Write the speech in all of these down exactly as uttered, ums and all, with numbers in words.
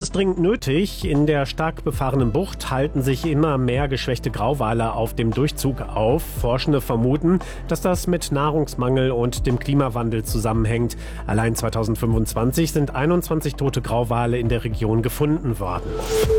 ist dringend nötig. In der stark befahrenen Bucht halten sich immer mehr geschwächte Grauwale auf dem Durchzug auf. Forschende vermuten, dass das mit Nahrungsmangel und dem Klimawandel zusammenhängt. Allein zweitausendfünfundzwanzig sind einundzwanzig tote Grauwale in der Region gefunden worden.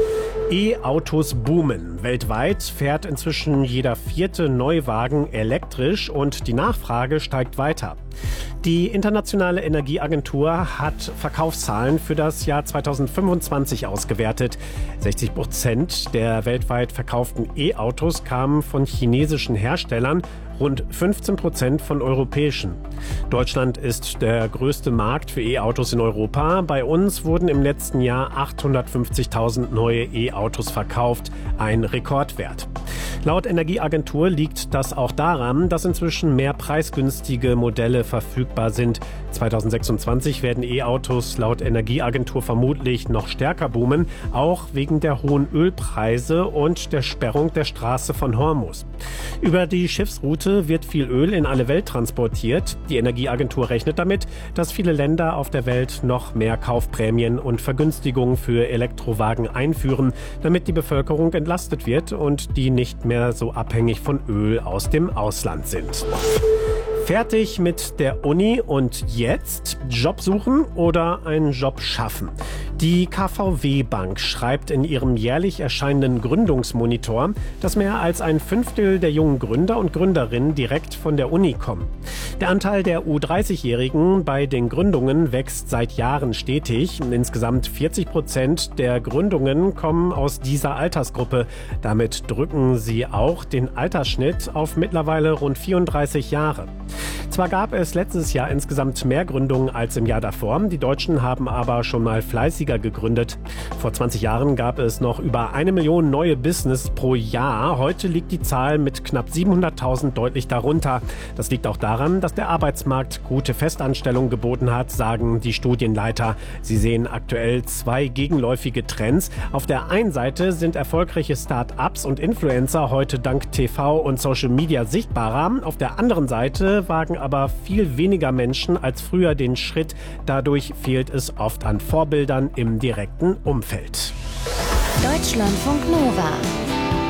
E-Autos boomen. Weltweit fährt inzwischen jeder vierte Neuwagen elektrisch und die Nachfrage steigt weiter. Die Internationale Energieagentur hat Verkaufszahlen für das Jahr zweitausendfünfundzwanzig ausgewertet. sechzig Prozent der weltweit verkauften E-Autos kamen von chinesischen Herstellern, rund fünfzehn Prozent von europäischen. Deutschland ist der größte Markt für E-Autos in Europa. Bei uns wurden im letzten Jahr achthundertfünfzigtausend neue E-Autos verkauft, ein Rekordwert. Laut Energieagentur liegt das auch daran, dass inzwischen mehr preisgünstige Modelle verfügbar sind. zweitausendsechsundzwanzig werden E-Autos laut Energieagentur vermutlich noch stärker boomen, auch wegen der hohen Ölpreise und der Sperrung der Straße von Hormuz. Über die Schiffsroute wird viel Öl in alle Welt transportiert. Die Energieagentur rechnet damit, dass viele Länder auf der Welt noch mehr Kaufprämien und Vergünstigungen für Elektrowagen einführen, damit die Bevölkerung entlastet wird und die nicht mehr so abhängig von Öl aus dem Ausland sind. Fertig mit der Uni und jetzt Job suchen oder einen Job schaffen? Die K V W-Bank schreibt in ihrem jährlich erscheinenden Gründungsmonitor, dass mehr als ein Fünftel der jungen Gründer und Gründerinnen direkt von der Uni kommen. Der Anteil der U dreißig-Jährigen bei den Gründungen wächst seit Jahren stetig. Insgesamt vierzig Prozent der Gründungen kommen aus dieser Altersgruppe. Damit drücken sie auch den Altersschnitt auf mittlerweile rund vierunddreißig Jahre. Zwar gab es letztes Jahr insgesamt mehr Gründungen als im Jahr davor, die Deutschen haben aber schon mal fleißiger gegründet. Vor zwanzig Jahren gab es noch über eine Million neue Business pro Jahr. Heute liegt die Zahl mit knapp siebenhunderttausend deutlich darunter. Das liegt auch daran, dass der Arbeitsmarkt gute Festanstellungen geboten hat, sagen die Studienleiter. Sie sehen aktuell zwei gegenläufige Trends. Auf der einen Seite sind erfolgreiche Start-ups und Influencer heute dank T V und Social Media sichtbarer. Auf der anderen Seite wagen aber viel weniger Menschen als früher den Schritt. Dadurch fehlt es oft an Vorbildern im direkten Umfeld. Deutschlandfunk Nova